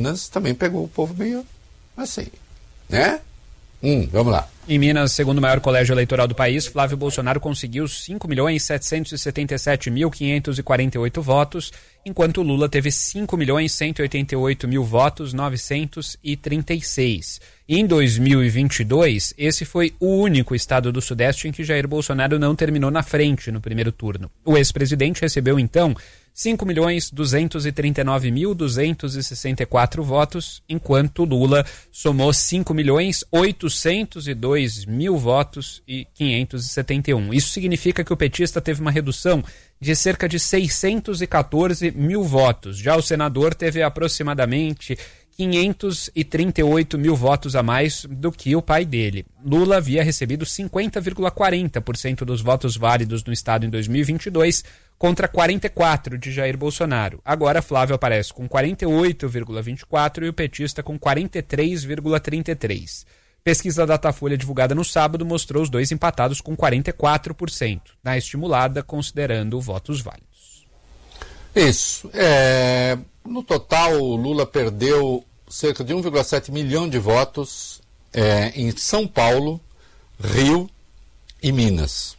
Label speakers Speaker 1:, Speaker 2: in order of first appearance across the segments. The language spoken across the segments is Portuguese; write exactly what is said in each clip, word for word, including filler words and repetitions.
Speaker 1: Minas também pegou o povo meio assim, né? Hum, vamos lá.
Speaker 2: Em Minas, segundo o maior colégio eleitoral do país, Flávio Bolsonaro conseguiu cinco milhões setecentos e setenta e sete mil quinhentos e quarenta e oito votos, enquanto Lula teve cinco milhões cento e oitenta e oito mil votos, novecentos e trinta e seis. Em dois mil e vinte e dois, esse foi o único estado do Sudeste em que Jair Bolsonaro não terminou na frente no primeiro turno. O ex-presidente recebeu, então, cinco milhões duzentos e trinta e nove mil duzentos e sessenta e quatro votos, enquanto Lula somou cinco milhões oitocentos e dois mil votos e quinhentos e setenta e um. Isso significa que o petista teve uma redução de cerca de seiscentos e quatorze mil votos. Já o senador teve aproximadamente quinhentos e trinta e oito mil votos a mais do que o pai dele. Lula havia recebido cinquenta vírgula quarenta por cento dos votos válidos no estado em dois mil e vinte e dois, contra quarenta e quatro por cento de Jair Bolsonaro. Agora Flávio aparece com quarenta e oito vírgula vinte e quatro por cento e o petista com quarenta e três vírgula trinta e três por cento. Pesquisa da Datafolha divulgada no sábado mostrou os dois empatados com quarenta e quatro por cento, na estimulada considerando votos válidos.
Speaker 1: Isso. É, no total, o Lula perdeu cerca de um vírgula sete milhão de votos é, em São Paulo, Rio e Minas.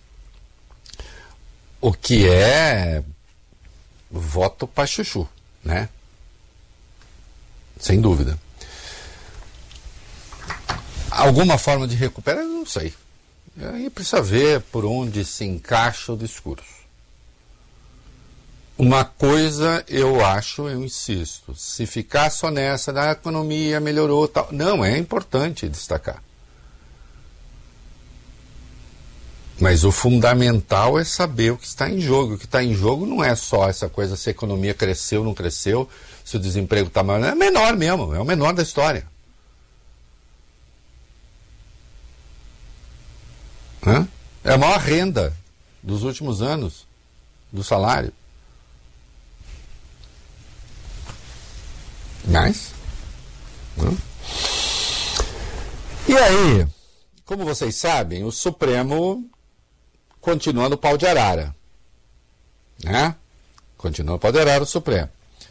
Speaker 1: O que é voto para chuchu, né? Sem dúvida. Alguma forma de recuperar? Eu não sei. Aí precisa ver por onde se encaixa o discurso. Uma coisa eu acho, eu insisto, se ficar só nessa, da economia melhorou, tal. Não, é importante destacar. Mas o fundamental é saber o que está em jogo. O que está em jogo não é só essa coisa se a economia cresceu ou não cresceu, se o desemprego está maior. É menor mesmo, é o menor da história. Hã? É a maior renda dos últimos anos do salário. Mas, hã? E aí, como vocês sabem, o Supremo continua no pau de arara, né? Continua no pau de arara o Supremo.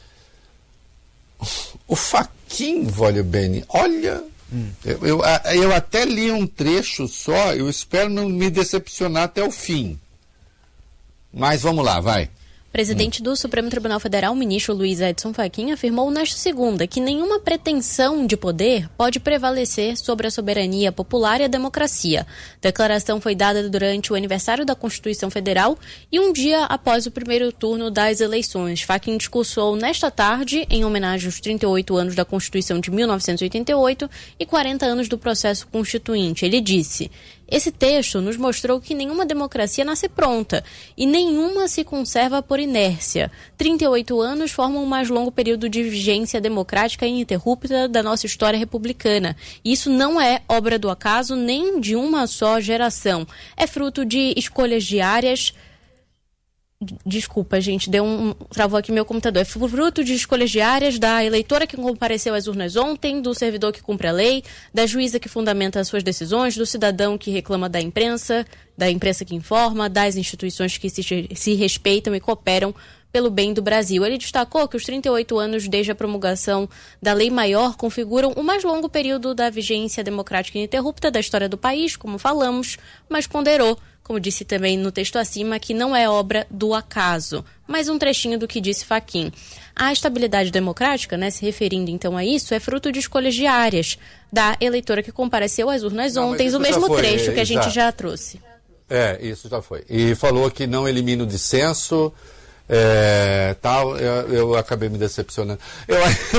Speaker 1: O Fachin, Vólio Bene, olha, hum. eu, eu, eu até li um trecho só, eu espero não me decepcionar até o fim. Mas vamos lá, vai.
Speaker 3: Presidente do Supremo Tribunal Federal, o ministro Luiz Edson Fachin, afirmou nesta segunda que nenhuma pretensão de poder pode prevalecer sobre a soberania popular e a democracia. A declaração foi dada durante o aniversário da Constituição Federal e um dia após o primeiro turno das eleições. Fachin discursou nesta tarde em homenagem aos trinta e oito anos da Constituição de mil novecentos e oitenta e oito e quarenta anos do processo constituinte. Ele disse: esse texto nos mostrou que nenhuma democracia nasce pronta e nenhuma se conserva por inércia. trinta e oito anos formam o mais longo período de vigência democrática ininterrupta da nossa história republicana. Isso não é obra do acaso nem de uma só geração. É fruto de escolhas diárias. Desculpa, gente, deu um... travou aqui meu computador. É fruto de escolhas diárias da eleitora que compareceu às urnas ontem, do servidor que cumpre a lei, da juíza que fundamenta as suas decisões, do cidadão que reclama da imprensa, da imprensa que informa, das instituições que se, se respeitam e cooperam pelo bem do Brasil. Ele destacou que os trinta e oito anos desde a promulgação da Lei Maior configuram o mais longo período da vigência democrática ininterrupta da história do país, como falamos, mas ponderou, como disse também no texto acima, que não é obra do acaso. Mais um trechinho do que disse Fachin. A estabilidade democrática, né, se referindo então a isso, é fruto de escolhas diárias da eleitora que compareceu às urnas não, ontem, o mesmo foi, trecho que a gente já, já trouxe.
Speaker 1: É, isso já foi. E falou que não elimina o dissenso, é, tal, eu, eu acabei me decepcionando. Eu...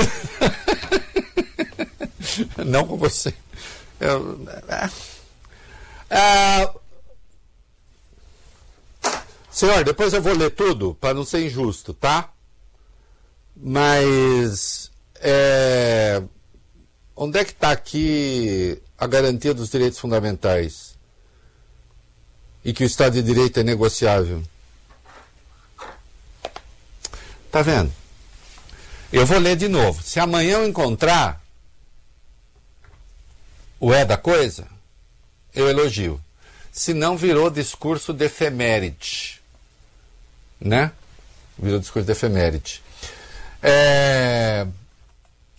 Speaker 1: não com você. Eu... É... Senhor, depois eu vou ler tudo, para não ser injusto, tá? Mas, é, onde é que está aqui a garantia dos direitos fundamentais? E que o Estado de Direito é negociável? Tá vendo? Eu vou ler de novo. Se amanhã eu encontrar o é da coisa, eu elogio. Se não, virou discurso de efeméride. Né? Virou discurso de efeméride. É...